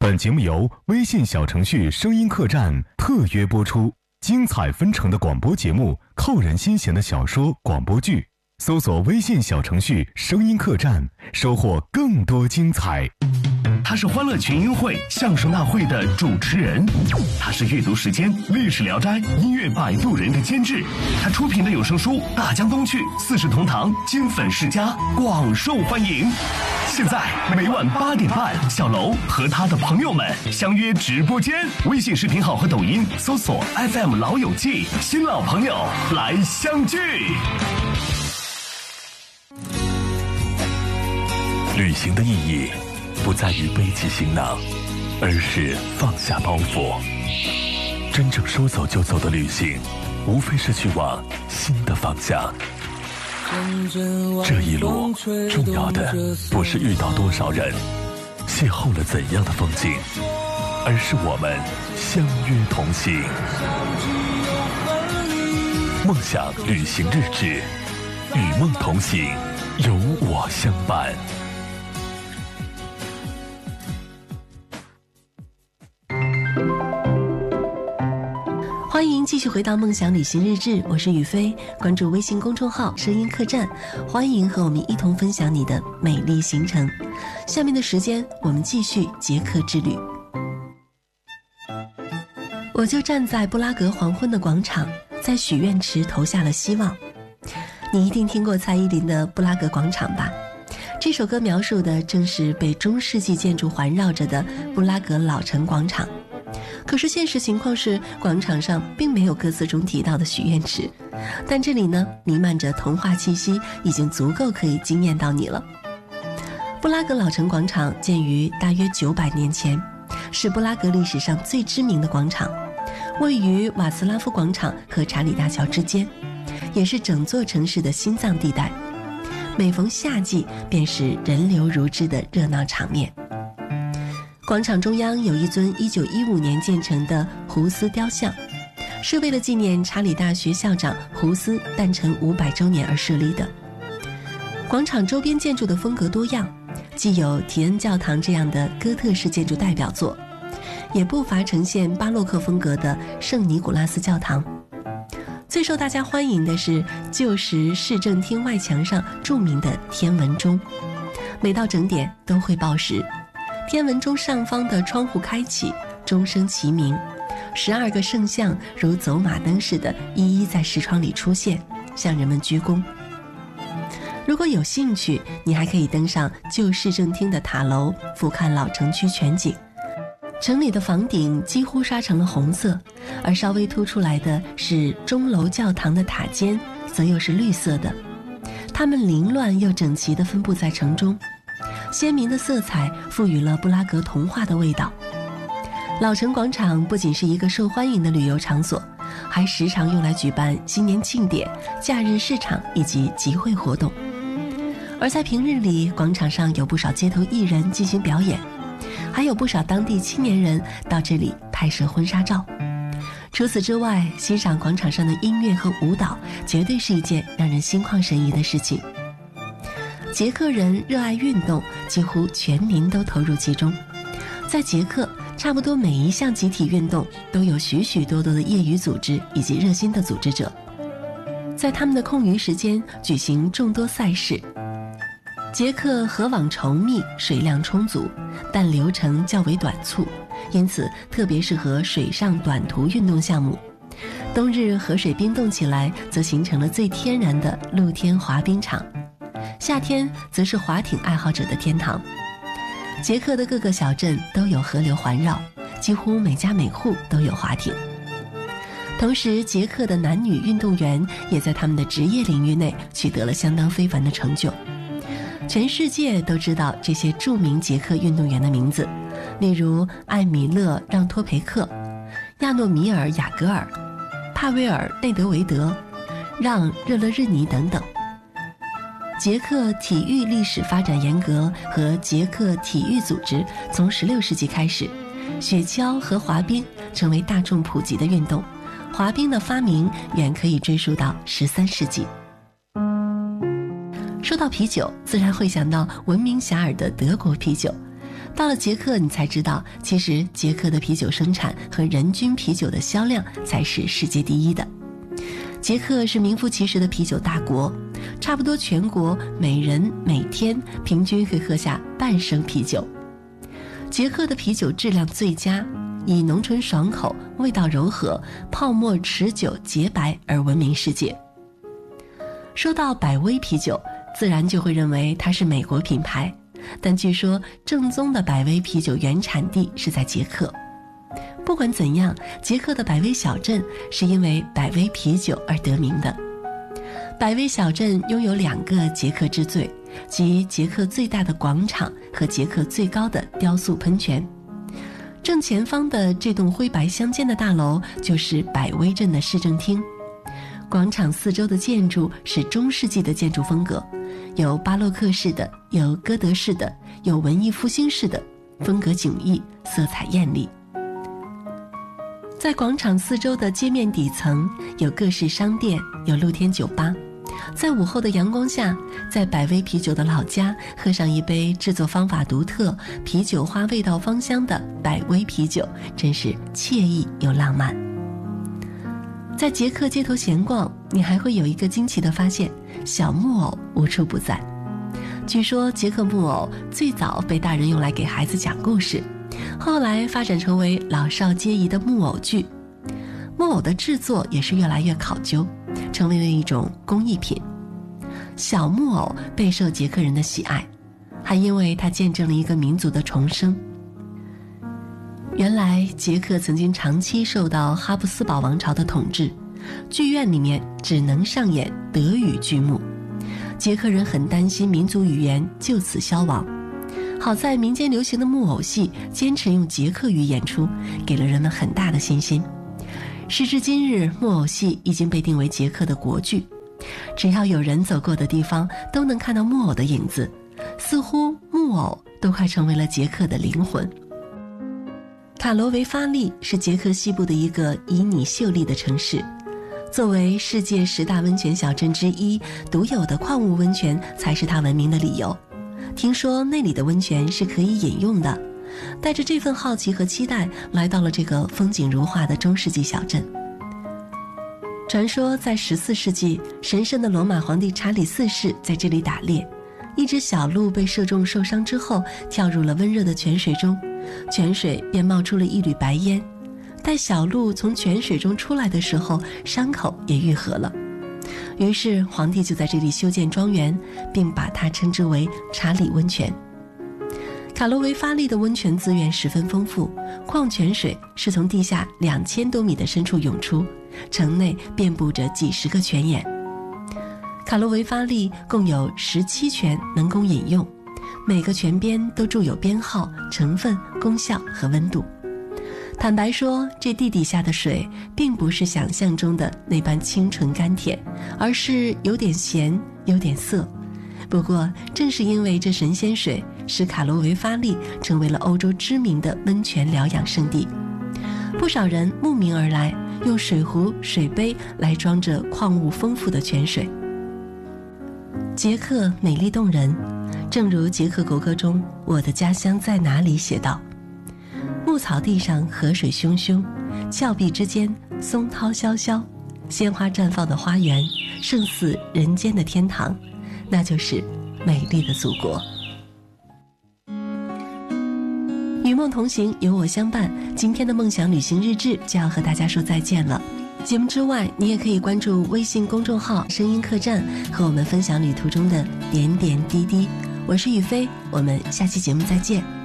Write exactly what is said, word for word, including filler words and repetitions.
本节目由微信小程序声音客栈特约播出，精彩纷呈的广播节目，扣人心弦的小说广播剧，搜索微信小程序声音客栈，收获更多精彩。 他是欢乐群英会相声大会的主持人，他是阅读时间历史聊斋音乐摆渡人的监制，他出品的有声书《大江东去》四世同堂金粉世家广受欢迎。现在每晚八点半，小楼和他的朋友们相约直播间，微信视频号和抖音搜索 F M 老友记，新老朋友来相聚。 旅行的意义不在于背起行囊，而是放下包袱。真正说走就走的旅行，无非是去往新的方向。这一路重要的不是遇到多少人，邂逅了怎样的风景，而是我们相约同行。梦想旅行日志，与梦同行，有我相伴。 欢迎继续回到梦想旅行日志，我是雨飞，关注微信公众号声音客栈，欢迎和我们一同分享你的美丽行程。下面的时间我们继续捷克之旅。我就站在布拉格黄昏的广场，在许愿池投下了希望。你一定听过蔡依林的《布拉格广场》吧？这首歌描述的正是被中世纪建筑环绕着的布拉格老城广场。可是现实情况是，广场上并没有歌词中提到的许愿池，但这里呢，弥漫着童话气息，已经足够可以惊艳到你了。布拉格老城广场建于大约九百年前，是布拉格历史上最知名的广场，位于瓦茨拉夫广场和查理大桥之间，也是整座城市的心脏地带。每逢夏季，便是人流如织的热闹场面。广场中央有一尊一九一五年建成的胡斯雕像，是为了纪念查理大学校长胡斯诞辰五百周年而设立的。广场周边建筑的风格多样，既有提恩教堂这样的哥特式建筑代表作，也不乏呈现巴洛克风格的圣尼古拉斯教堂。最受大家欢迎的是旧时市政厅外墙上著名的天文钟，每到整点都会报时。天文钟上方的窗户开启，钟声齐鸣，十二个圣像如走马灯似的一一在视窗里出现，向人们鞠躬。如果有兴趣，你还可以登上旧市政厅的塔楼，俯瞰老城区全景。城里的房顶几乎刷成了红色，而稍微凸出来的是钟楼教堂的塔尖，则又是绿色的。它们凌乱又整齐地分布在城中，鲜明的色彩赋予了布拉格童话的味道。老城广场不仅是一个受欢迎的旅游场所，还时常用来举办新年庆典、假日市场以及集会活动。而在平日里，广场上有不少街头艺人进行表演，还有不少当地青年人到这里拍摄婚纱照。除此之外，欣赏广场上的音乐和舞蹈绝对是一件让人心旷神怡的事情。捷克人热爱运动，几乎全民都投入其中。在捷克，差不多每一项集体运动都有许许多多的业余组织以及热心的组织者，在他们的空余时间举行众多赛事。捷克河网稠密，水量充足，但流程较为短促，因此特别适合水上短途运动项目。冬日河水冰冻起来，则形成了最天然的露天滑冰场。夏天则是划艇爱好者的天堂。捷克的各个小镇都有河流环绕，几乎每家每户都有划艇。同时，捷克的男女运动员也在他们的职业领域内取得了相当非凡的成就。全世界都知道这些著名捷克运动员的名字，例如艾米勒·让托培克、亚诺米尔·雅格尔、帕维尔·内德维德、让·热勒日尼等等。捷克体育历史发展严格和捷克体育组织从十六世纪开始，雪橇和滑冰成为大众普及的运动。滑冰的发明远可以追溯到十三世纪。说到啤酒，自然会想到闻名遐迩的德国啤酒。 到了捷克，你才知道，其实捷克的啤酒生产和人均啤酒的销量才是世界第一的。捷克是名副其实的啤酒大国，差不多全国每人每天平均会喝下半升啤酒。捷克的啤酒质量最佳，以浓醇爽口、味道柔和、泡沫持久、洁白而闻名世界。说到百威啤酒，自然就会认为它是美国品牌，但据说正宗的百威啤酒原产地是在捷克。不管怎样，捷克的百威小镇是因为百威啤酒而得名的。百威小镇拥有两个捷克之最，即捷克最大的广场和捷克最高的雕塑喷泉。正前方的这栋灰白相间的大楼就是百威镇的市政厅。广场四周的建筑是中世纪的建筑风格，有巴洛克式的，有哥德式的，有文艺复兴式的，风格迥异，色彩艳丽。在广场四周的街面底层有各式商店，有露天酒吧。在午后的阳光下，在百威啤酒的老家喝上一杯制作方法独特、啤酒花味道芳香的百威啤酒，真是惬意又浪漫。在捷克街头闲逛，你还会有一个惊奇的发现，小木偶无处不在。据说捷克木偶最早被大人用来给孩子讲故事，后来发展成为老少皆宜的木偶剧。木偶的制作也是越来越考究，成为了一种工艺品。小木偶备受捷克人的喜爱，还因为它见证了一个民族的重生。原来捷克曾经长期受到哈布斯堡王朝的统治，剧院里面只能上演德语剧目，捷克人很担心民族语言就此消亡。好在民间流行的木偶戏坚持用捷克语演出，给了人们很大的信心。时至今日，木偶戏已经被定为捷克的国剧，只要有人走过的地方都能看到木偶的影子，似乎木偶都快成为了捷克的灵魂。卡罗维发利是捷克西部的一个旖旎秀丽的城市，作为世界十大温泉小镇之一，独有的矿物温泉才是它闻名的理由。听说那里的温泉是可以饮用的，带着这份好奇和期待，来到了这个风景如画的中世纪小镇。传说在十四世纪，神圣的罗马皇帝查理四世在这里打猎，一只小鹿被射中受伤之后，跳入了温热的泉水中，泉水便冒出了一缕白烟。待小鹿从泉水中出来的时候，伤口也愈合了。于是皇帝就在这里修建庄园，并把它称之为查理温泉。卡罗维发利的温泉资源十分丰富，矿泉水是从地下两千多米的深处涌出，城内遍布着几十个泉眼。卡罗维发利共有十七泉能供饮用，每个泉边都注有编号、成分、功效和温度。坦白说，这地底下的水并不是想象中的那般清纯甘甜，而是有点咸，有点涩。不过正是因为这神仙水，使卡罗维发利成为了欧洲知名的温泉疗养胜地。不少人慕名而来，用水壶、水杯来装着矿物丰富的泉水。捷克美丽动人，正如捷克国歌中《我的家乡在哪里》写道：牧草地上河水汹汹，峭壁之间松涛萧萧，鲜花绽放的花园胜似人间的天堂，那就是美丽的祖国。与梦同行，有我相伴，今天的梦想旅行日志就要和大家说再见了。节目之外，你也可以关注微信公众号声音客栈，和我们分享旅途中的点点滴滴。我是雨飞，我们下期节目再见。